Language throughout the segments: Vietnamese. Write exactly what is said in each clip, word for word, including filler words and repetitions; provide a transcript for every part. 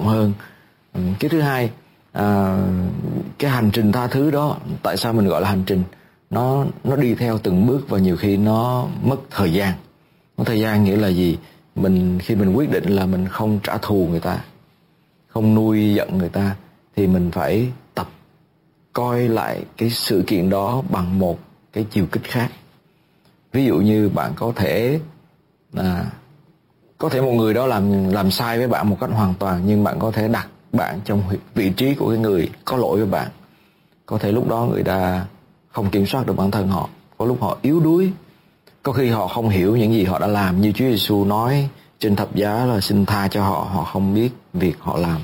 hơn. Cái thứ hai, à, cái hành trình tha thứ đó, tại sao mình gọi là hành trình? Nó nó đi theo từng bước và nhiều khi nó mất thời gian. Mất thời gian nghĩa là gì? Mình khi mình quyết định là mình không trả thù người ta, không nuôi giận người ta, thì mình phải tập coi lại cái sự kiện đó bằng một cái chiều kích khác. Ví dụ như bạn có thể à, có thể một người đó làm làm sai với bạn một cách hoàn toàn, nhưng bạn có thể đặt bạn trong vị trí của cái người có lỗi với bạn. Có thể lúc đó người ta không kiểm soát được bản thân họ, có lúc họ yếu đuối, có khi họ không hiểu những gì họ đã làm, như Chúa Giêsu nói trên thập giá là xin tha cho họ, họ không biết việc họ làm.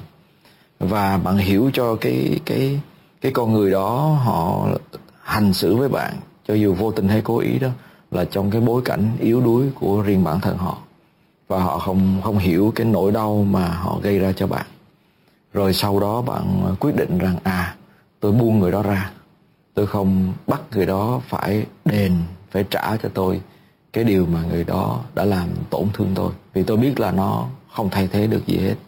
Và bạn hiểu cho cái cái cái con người đó họ hành xử với bạn, cho dù vô tình hay cố ý đó, là trong cái bối cảnh yếu đuối của riêng bản thân họ, và họ không không hiểu cái nỗi đau mà họ gây ra cho bạn. Rồi sau đó bạn quyết định rằng à, tôi buông người đó ra, tôi không bắt người đó phải đền, phải trả cho tôi cái điều mà người đó đã làm tổn thương tôi, vì tôi biết là nó không thay thế được gì hết.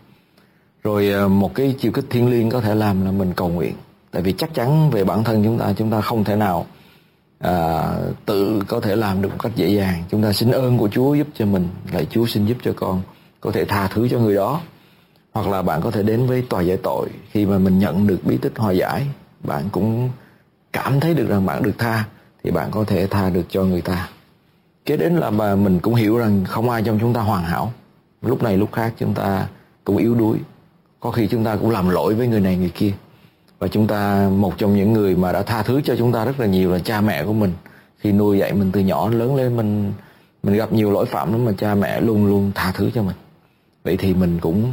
Rồi một cái chiều kích thiêng liêng có thể làm là mình cầu nguyện. Tại vì chắc chắn về bản thân chúng ta, chúng ta không thể nào à, tự có thể làm được một cách dễ dàng. Chúng ta xin ơn của Chúa giúp cho mình, lạy Chúa xin giúp cho con có thể tha thứ cho người đó. Hoặc là bạn có thể đến với tòa giải tội. Khi mà mình nhận được bí tích hòa giải, bạn cũng cảm thấy được rằng bạn được tha, thì bạn có thể tha được cho người ta. Kế đến là mà mình cũng hiểu rằng không ai trong chúng ta hoàn hảo. Lúc này lúc khác chúng ta cũng yếu đuối. Có khi chúng ta cũng làm lỗi với người này người kia. Và chúng ta, một trong những người mà đã tha thứ cho chúng ta rất là nhiều là cha mẹ của mình. Khi nuôi dạy mình từ nhỏ lớn lên, mình mình gặp nhiều lỗi phạm lắm mà cha mẹ luôn luôn tha thứ cho mình. Vậy thì mình cũng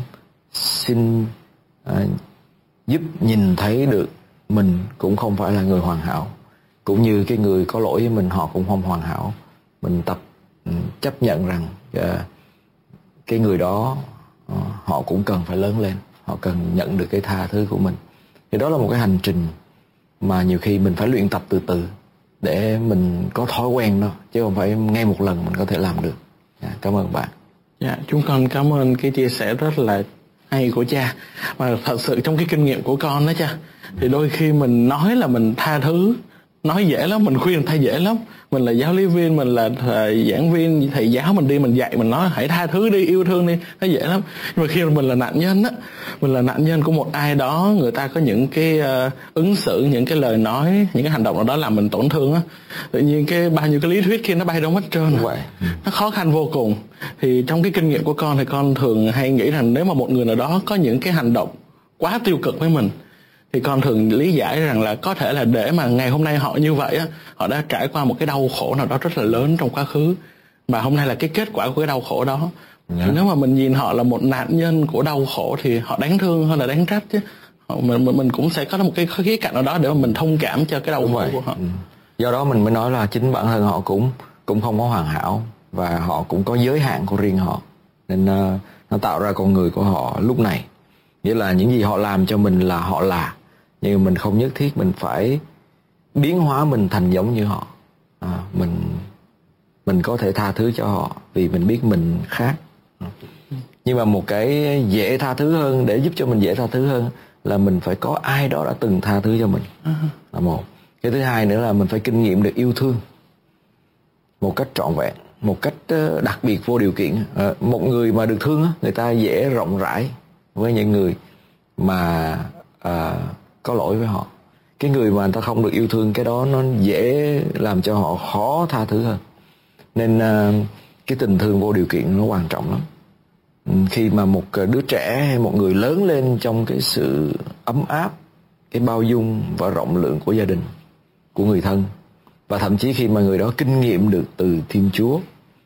xin à, giúp nhìn thấy được mình cũng không phải là người hoàn hảo, cũng như cái người có lỗi với mình họ cũng không hoàn hảo. Mình tập chấp nhận rằng uh, cái người đó uh, họ cũng cần phải lớn lên, họ cần nhận được cái tha thứ của mình. Thì đó là một cái hành trình mà nhiều khi mình phải luyện tập từ từ để mình có thói quen đó, chứ không phải ngay một lần mình có thể làm được. Yeah, cảm ơn bạn. Dạ, chúng con cảm ơn cái chia sẻ rất là hay của cha. Và thật sự trong cái kinh nghiệm của con đó cha, thì đôi khi mình nói là mình tha thứ, nói dễ lắm, mình khuyên tha dễ lắm. Mình là giáo lý viên, mình là thầy, giảng viên, thầy giáo, mình đi mình dạy, mình nói hãy tha thứ đi, yêu thương đi, nó dễ lắm. Nhưng mà khi mình là nạn nhân á, mình là nạn nhân của một ai đó, người ta có những cái uh, ứng xử, những cái lời nói, những cái hành động nào đó làm mình tổn thương á, tự nhiên cái bao nhiêu cái lý thuyết kia nó bay đâu mất trơn. Vậy. Nó khó khăn vô cùng. Thì trong cái kinh nghiệm của con thì con thường hay nghĩ rằng nếu mà một người nào đó có những cái hành động quá tiêu cực với mình, thì con thường lý giải rằng là có thể là để mà ngày hôm nay họ như vậy á, họ đã trải qua một cái đau khổ nào đó rất là lớn trong quá khứ, và hôm nay là cái kết quả của cái đau khổ đó. Yeah. Thì nếu mà mình nhìn họ là một nạn nhân của đau khổ thì họ đáng thương hơn là đáng trách chứ. Mình mình cũng sẽ có một cái khía cạnh nào đó để mà mình thông cảm cho cái đau khổ của họ. Ừ. Do đó mình mới nói là chính bản thân họ cũng cũng không có hoàn hảo, và họ cũng có giới hạn của riêng họ, nên uh, nó tạo ra con người của họ lúc này. Nghĩa là những gì họ làm cho mình là họ là, nhưng mình không nhất thiết mình phải biến hóa mình thành giống như họ. À, mình mình có thể tha thứ cho họ vì mình biết mình khác. À. Nhưng mà một cái dễ tha thứ hơn, để giúp cho mình dễ tha thứ hơn, là mình phải có ai đó đã từng tha thứ cho mình. Là một. Cái thứ hai nữa là mình phải kinh nghiệm được yêu thương một cách trọn vẹn, một cách đặc biệt vô điều kiện. À, một người mà được thương, người ta dễ rộng rãi với những người mà à, có lỗi với họ. Cái người mà người ta không được yêu thương, cái đó nó dễ làm cho họ khó tha thứ hơn. Nên à, cái tình thương vô điều kiện nó quan trọng lắm. Khi mà một đứa trẻ hay một người lớn lên trong cái sự ấm áp, cái bao dung và rộng lượng của gia đình, của người thân, và thậm chí khi mà người đó kinh nghiệm được từ Thiên Chúa,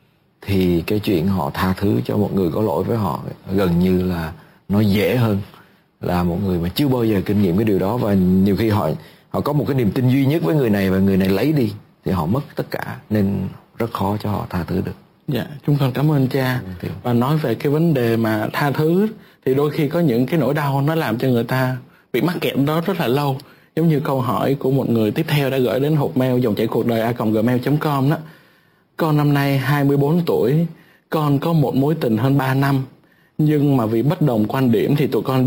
thì cái chuyện họ tha thứ cho một người có lỗi với họ gần như là nó dễ hơn là một người mà chưa bao giờ kinh nghiệm cái điều đó. Và nhiều khi họ họ có một cái niềm tin duy nhất với người này, và người này lấy đi thì họ mất tất cả, nên rất khó cho họ tha thứ được. Dạ, chúng con cảm ơn cha. Và nói về cái vấn đề mà tha thứ, thì đôi khi có những cái nỗi đau nó làm cho người ta bị mắc kẹt đó rất là lâu. Giống như câu hỏi của một người tiếp theo đã gửi đến hộp mail dòng chảy cuộc đời a còng gmail chấm com đó. Con năm nay hai mươi bốn tuổi, con có một mối tình hơn ba năm, nhưng mà vì bất đồng quan điểm thì tụi con